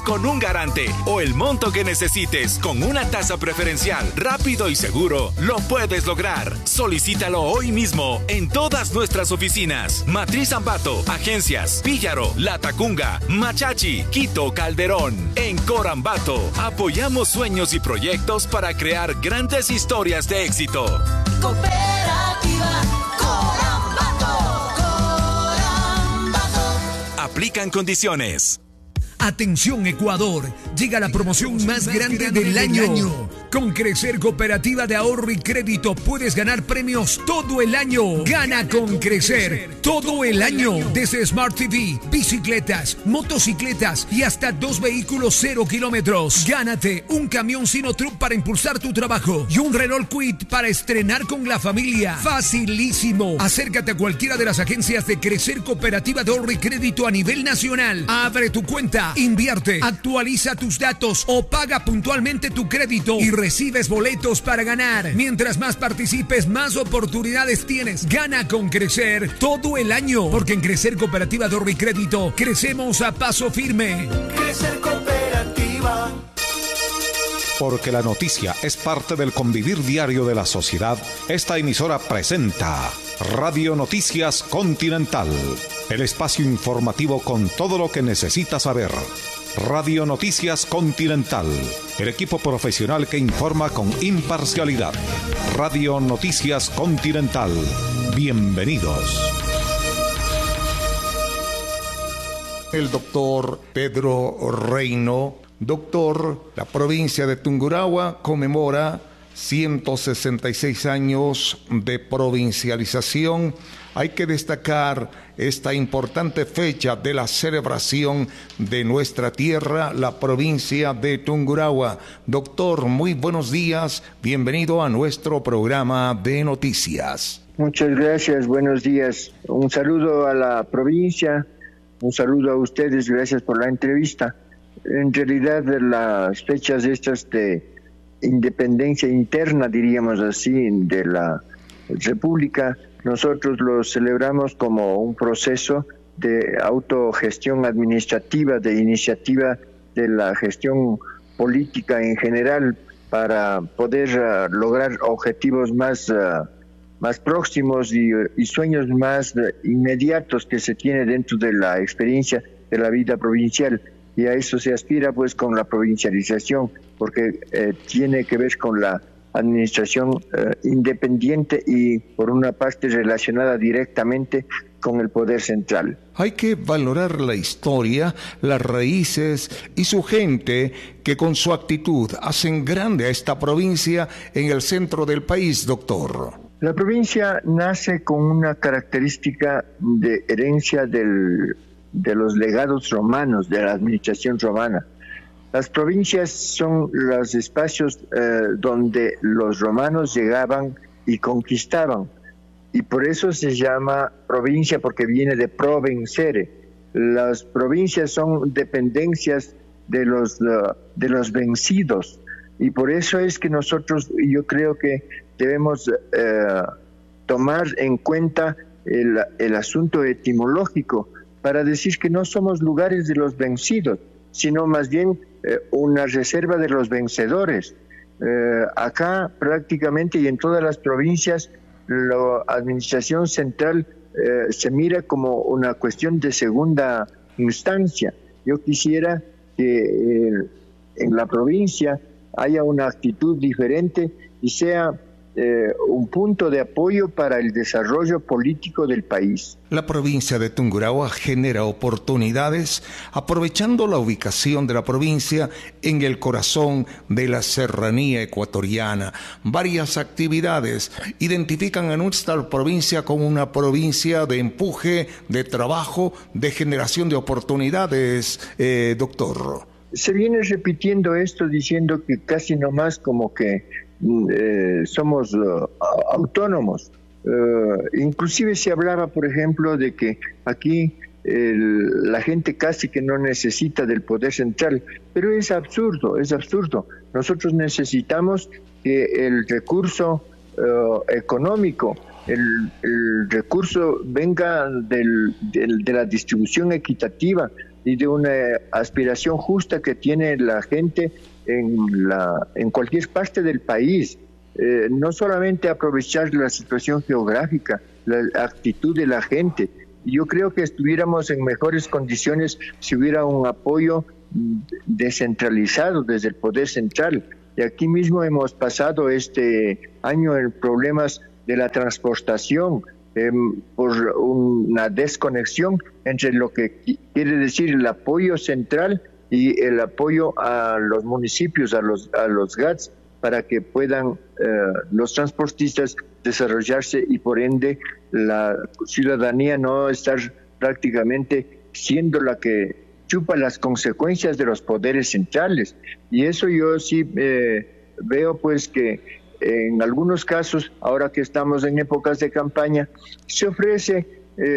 con un garante o el monto que necesites con una tasa preferencial, rápido y seguro, lo puedes lograr. Solicítalo hoy mismo en todas nuestras oficinas. Matriz Ambato, Agencias, Píllaro, Latacunga, Machachi, Quito, Calderón. En Corambato, apoyamos sueños y proyectos para crear grandes historias de éxito. Cooperativa Corambato. Aplican condiciones. Atención Ecuador, llega la promoción más grande del año. Con Crecer Cooperativa de Ahorro y Crédito puedes ganar premios todo el año. Gana con Crecer todo el año. Desde Smart TV, bicicletas, motocicletas y hasta 2 vehículos 0 kilómetros. Gánate un camión Sinotruck para impulsar tu trabajo y un Renault Kwid para estrenar con la familia. Facilísimo. Acércate a cualquiera de las agencias de Crecer Cooperativa de Ahorro y Crédito a nivel nacional. Abre tu cuenta, invierte, actualiza tus datos o paga puntualmente tu crédito y recibes boletos para ganar. Mientras más participes, más oportunidades tienes. Gana con Crecer todo el año, porque en Crecer Cooperativa de Ahorro y Crédito crecemos a paso firme. Crecer Cooperativa. Porque la noticia es parte del convivir diario de la sociedad, esta emisora presenta Radio Noticias Continental, el espacio informativo con todo lo que necesitas saber. Radio Noticias Continental, el equipo profesional que informa con imparcialidad. Radio Noticias Continental, bienvenidos. El doctor Pedro Reino. Doctor, la provincia de Tungurahua conmemora 166 años de provincialización. Hay que destacar esta importante fecha de la celebración de nuestra tierra, la provincia de Tungurahua. Doctor, muy buenos días, bienvenido a nuestro programa de noticias. Muchas gracias, buenos días. Un saludo a la provincia, un saludo a ustedes, gracias por la entrevista. En realidad, las fechas estas de independencia interna, diríamos así, de la República, nosotros lo celebramos como un proceso de autogestión administrativa, de iniciativa de la gestión política en general, para poder lograr objetivos más próximos y sueños más inmediatos que se tiene dentro de la experiencia de la vida provincial. Y a eso se aspira pues con la provincialización, porque tiene que ver con la administración independiente y por una parte relacionada directamente con el poder central. Hay que valorar la historia, las raíces y su gente que con su actitud hacen grande a esta provincia en el centro del país, doctor. La provincia nace con una característica de herencia de los legados romanos, de la administración romana. Las provincias son los espacios donde los romanos llegaban y conquistaban, y por eso se llama provincia, porque viene de provincere. Las provincias son dependencias de los vencidos, y por eso es que nosotros, yo creo que debemos tomar en cuenta el asunto etimológico, para decir que no somos lugares de los vencidos, sino más bien una reserva de los vencedores. Acá prácticamente y en todas las provincias la administración central se mira como una cuestión de segunda instancia. Yo quisiera que en la provincia haya una actitud diferente y sea un punto de apoyo para el desarrollo político del país. La provincia de Tungurahua genera oportunidades aprovechando la ubicación de la provincia en el corazón de la serranía ecuatoriana. Varias actividades identifican a nuestra provincia como una provincia de empuje, de trabajo, de generación de oportunidades, doctor. Se viene repitiendo esto diciendo que casi nomás como que somos autónomos. Inclusive se hablaba, por ejemplo, de que aquí la gente casi que no necesita del poder central, pero es absurdo, es absurdo. Nosotros necesitamos que el recurso económico, el recurso venga de la distribución equitativa y de una aspiración justa que tiene la gente en cualquier parte del país. No solamente aprovechar la situación geográfica, la actitud de la gente. Yo creo que estuviéramos en mejores condiciones si hubiera un apoyo descentralizado desde el Poder Central. Y aquí mismo hemos pasado este año en problemas de la transportación por una desconexión entre lo que quiere decir el apoyo central y el apoyo a los municipios, a los GATS, para que puedan los transportistas desarrollarse y por ende la ciudadanía no estar prácticamente siendo la que chupa las consecuencias de los poderes centrales. Y eso yo sí veo pues que en algunos casos, ahora que estamos en épocas de campaña, se ofrece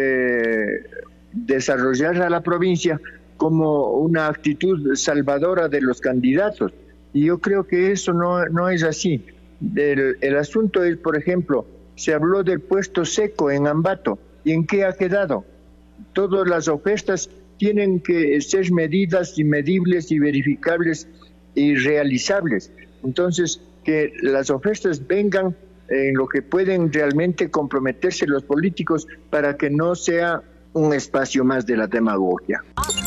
desarrollar a la provincia como una actitud salvadora de los candidatos. Y yo creo que eso no es así. El asunto es, por ejemplo, se habló del puesto seco en Ambato. ¿Y en qué ha quedado? Todas las ofertas tienen que ser medidas y medibles y verificables y realizables. Entonces, que las ofertas vengan en lo que pueden realmente comprometerse los políticos para que no sea un espacio más de la demagogia.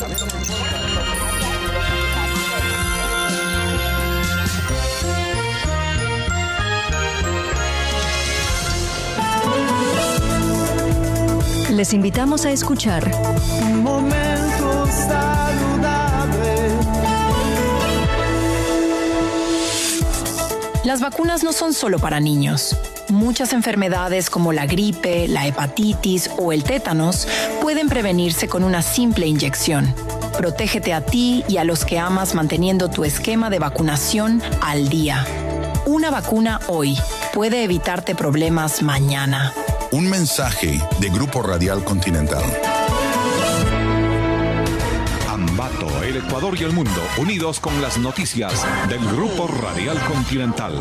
Les invitamos a escuchar Un momento saludable. Las vacunas no son solo para niños. Muchas enfermedades como la gripe, la hepatitis o el tétanos pueden prevenirse con una simple inyección. Protégete a ti y a los que amas manteniendo tu esquema de vacunación al día. Una vacuna hoy puede evitarte problemas mañana. Un mensaje de Grupo Radial Continental. Ambato, el Ecuador y el mundo, unidos con las noticias del Grupo Radial Continental.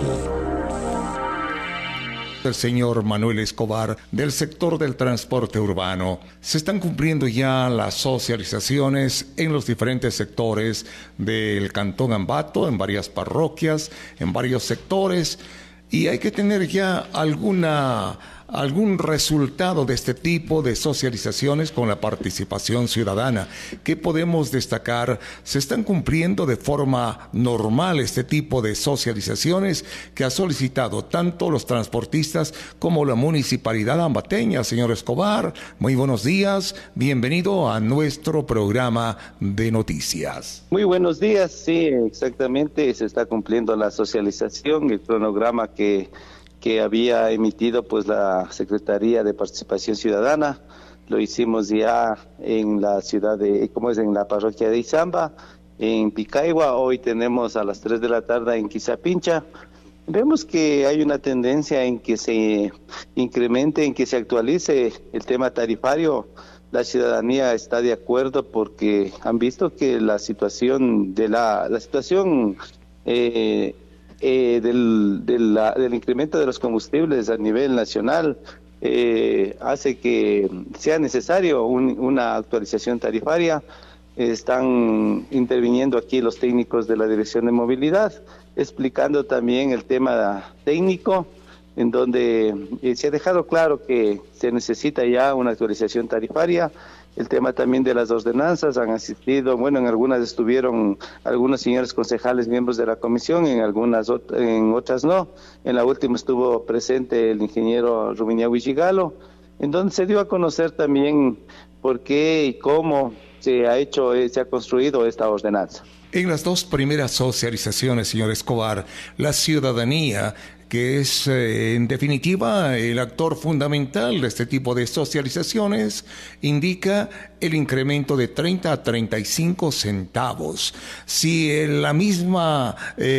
El señor Manuel Escobar, del sector del transporte urbano. Se están cumpliendo ya las socializaciones en los diferentes sectores del Cantón Ambato, en varias parroquias, en varios sectores, y hay que tener ya algún resultado de este tipo de socializaciones con la participación ciudadana. ¿Qué podemos destacar? ¿Se están cumpliendo de forma normal este tipo de socializaciones que ha solicitado tanto los transportistas como la municipalidad ambateña? Señor Escobar, muy buenos días, bienvenido a nuestro programa de noticias. Muy buenos días, sí, exactamente, se está cumpliendo la socialización, el cronograma que había emitido pues la Secretaría de Participación Ciudadana. Lo hicimos ya en la ciudad en la parroquia de Izamba, en Picaigua. Hoy tenemos a las 3 de la tarde en Quizapincha. Vemos que hay una tendencia en que se incremente, en que se actualice el tema tarifario. La ciudadanía está de acuerdo porque han visto que la situación del incremento de los combustibles a nivel nacional hace que sea necesario una actualización tarifaria. Están interviniendo aquí los técnicos de la Dirección de Movilidad, explicando también el tema técnico, en donde se ha dejado claro que se necesita ya una actualización tarifaria. El tema también de las ordenanzas, han asistido, en algunas estuvieron algunos señores concejales, miembros de la comisión, en otras no. En la última estuvo presente el ingeniero Rumiñahui Gigalo, en donde se dio a conocer también por qué y cómo se ha construido esta ordenanza. En las dos primeras socializaciones, señor Escobar, la ciudadanía, que es en definitiva el actor fundamental de este tipo de socializaciones, indica el incremento de 30 a 35 centavos. Si la misma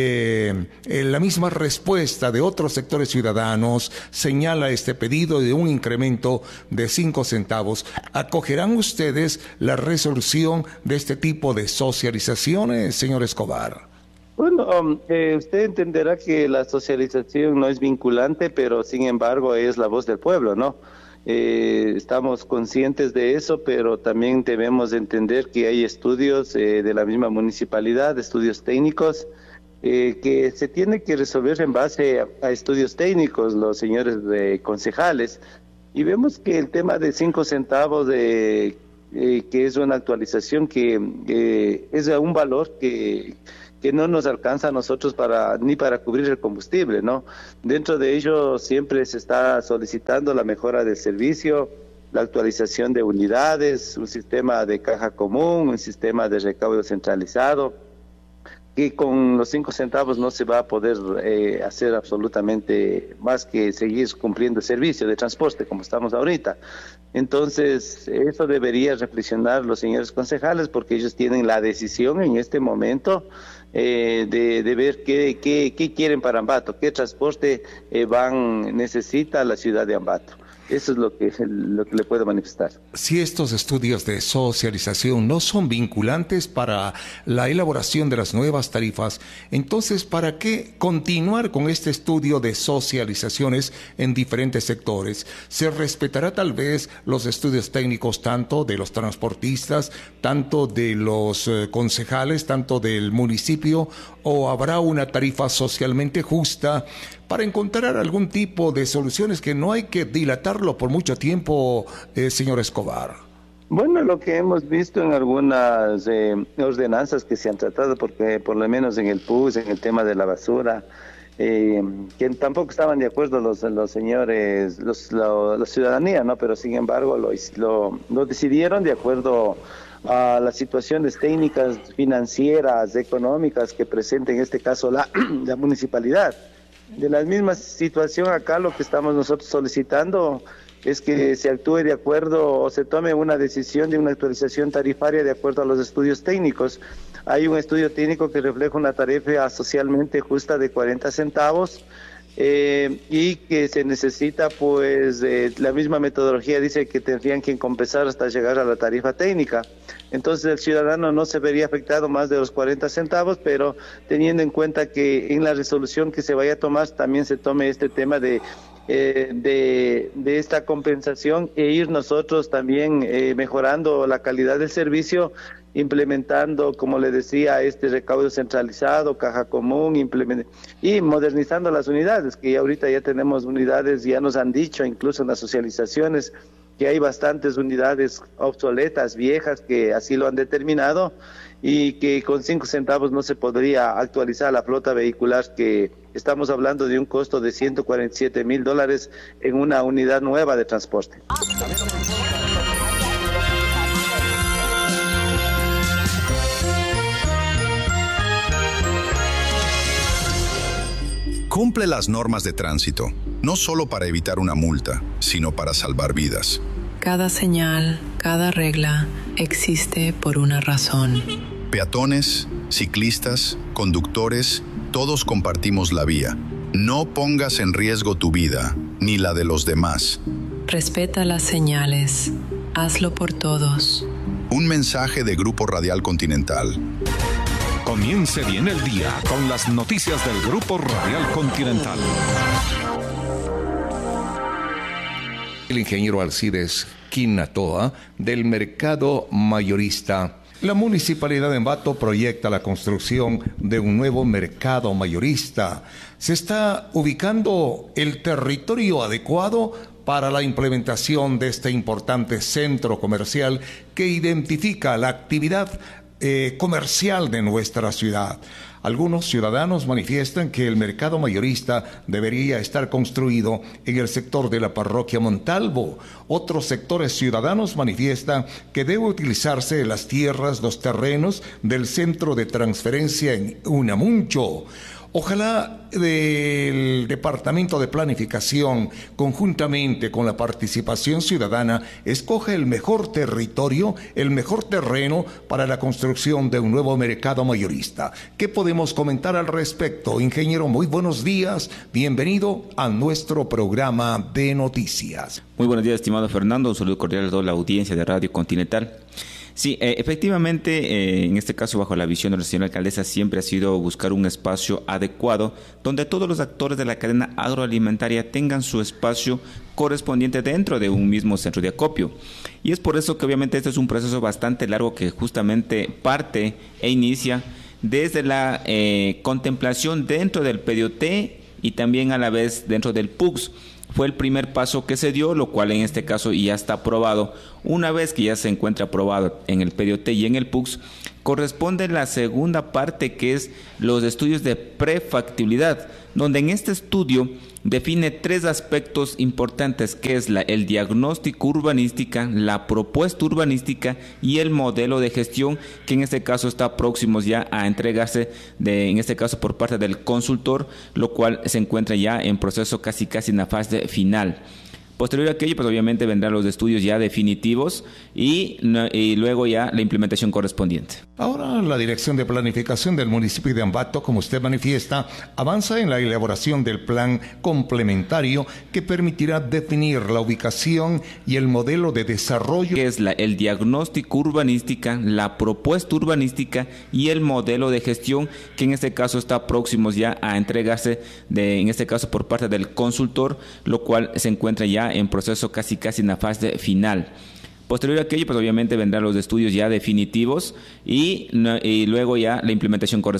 respuesta de otros sectores ciudadanos señala este pedido de un incremento de 5 centavos, ¿acogerán ustedes la resolución de este tipo de socializaciones, señor Escobar? Bueno, usted entenderá que la socialización no es vinculante, pero sin embargo es la voz del pueblo, ¿no? Estamos conscientes de eso, pero también debemos entender que hay estudios de la misma municipalidad, estudios técnicos, que se tiene que resolver en base a estudios técnicos, los señores concejales, y vemos que el tema de 5 centavos, que es una actualización que es un valor que no nos alcanza a nosotros ni para cubrir el combustible, ¿no? Dentro de ello siempre se está solicitando la mejora del servicio, la actualización de unidades, un sistema de caja común, un sistema de recaudo centralizado, que con los 5 centavos no se va a poder hacer absolutamente más que seguir cumpliendo el servicio de transporte como estamos ahorita. Entonces, eso debería reflexionar los señores concejales, porque ellos tienen la decisión en este momento de ver qué quieren para Ambato, qué transporte necesita la ciudad de Ambato. Eso es lo que le puedo manifestar. Si estos estudios de socialización no son vinculantes para la elaboración de las nuevas tarifas, entonces, ¿para qué continuar con este estudio de socializaciones en diferentes sectores? ¿Se respetará tal vez los estudios técnicos tanto de los transportistas, tanto de los concejales, tanto del municipio, o habrá una tarifa socialmente justa para encontrar algún tipo de soluciones que no hay que dilatarlo por mucho tiempo, señor Escobar? Bueno, lo que hemos visto en algunas ordenanzas que se han tratado, porque por lo menos en el PUS, en el tema de la basura, que tampoco estaban de acuerdo los señores, la ciudadanía, ¿no? Pero sin embargo lo decidieron de acuerdo a las situaciones técnicas, financieras, económicas que presenta en este caso la municipalidad. De la misma situación acá, lo que estamos nosotros solicitando es que se actúe de acuerdo o se tome una decisión de una actualización tarifaria de acuerdo a los estudios técnicos. Hay un estudio técnico que refleja una tarifa socialmente justa de 40 centavos y que se necesita, pues, la misma metodología dice que tendrían que compensar hasta llegar a la tarifa técnica. Entonces el ciudadano no se vería afectado más de los 40 centavos, pero teniendo en cuenta que en la resolución que se vaya a tomar también se tome este tema de esta compensación e ir nosotros también mejorando la calidad del servicio, implementando, como le decía, este recaudo centralizado, caja común, y modernizando las unidades, que ahorita ya tenemos unidades, ya nos han dicho incluso en las socializaciones que hay bastantes unidades obsoletas, viejas, que así lo han determinado, y que con 5 centavos no se podría actualizar la flota vehicular, que estamos hablando de un costo de $147,000 en una unidad nueva de transporte. Cumple las normas de tránsito, no solo para evitar una multa, sino para salvar vidas. Cada señal, cada regla existe por una razón. Peatones, ciclistas, conductores, todos compartimos la vía. No pongas en riesgo tu vida, ni la de los demás. Respeta las señales. Hazlo por todos. Un mensaje de Grupo Radial Continental. Comience bien el día con las noticias del Grupo Radial Continental. El ingeniero Alcides Quinatoa, del Mercado Mayorista. La Municipalidad de Ambato proyecta la construcción de un nuevo mercado mayorista. Se está ubicando el territorio adecuado para la implementación de este importante centro comercial que identifica la actividad comercial de nuestra ciudad. Algunos ciudadanos manifiestan que el mercado mayorista debería estar construido en el sector de la parroquia Montalvo. Otros sectores ciudadanos manifiestan que debe utilizarse las tierras, los terrenos del centro de transferencia en Unamuncho. Ojalá el Departamento de Planificación, conjuntamente con la participación ciudadana, escoja el mejor territorio, el mejor terreno para la construcción de un nuevo mercado mayorista. ¿Qué podemos comentar al respecto? Ingeniero, muy buenos días. Bienvenido a nuestro programa de noticias. Muy buenos días, estimado Fernando. Un saludo cordial a toda la audiencia de Radio Continental. Sí, efectivamente, en este caso, bajo la visión de la señora alcaldesa, siempre ha sido buscar un espacio adecuado donde todos los actores de la cadena agroalimentaria tengan su espacio correspondiente dentro de un mismo centro de acopio. Y es por eso que obviamente este es un proceso bastante largo que justamente parte e inicia desde la contemplación dentro del PDOT y también a la vez dentro del PUCS. Fue el primer paso que se dio, lo cual en este caso ya está aprobado. Una vez que ya se encuentra aprobado en el PDOT y en el PUCS, corresponde la segunda parte, que es los estudios de prefactibilidad, donde en este estudio define 3 aspectos importantes, que es el diagnóstico urbanística, la propuesta urbanística y el modelo de gestión, que en este caso está próximo ya a entregarse, en este caso por parte del consultor, lo cual se encuentra ya en proceso casi en la fase final. Posterior a aquello, pues obviamente vendrán los estudios ya definitivos y luego ya la implementación correspondiente. Ahora la Dirección de Planificación del municipio de Ambato, como usted manifiesta, avanza en la elaboración del plan complementario que permitirá definir la ubicación y el modelo de desarrollo. Que es el diagnóstico urbanística, la propuesta urbanística y el modelo de gestión, que en este caso está próximo ya a entregarse, en este caso por parte del consultor, lo cual se encuentra ya en proceso casi en la fase final. Posterior a aquello, pues obviamente vendrán los estudios ya definitivos y luego ya la implementación correspondiente.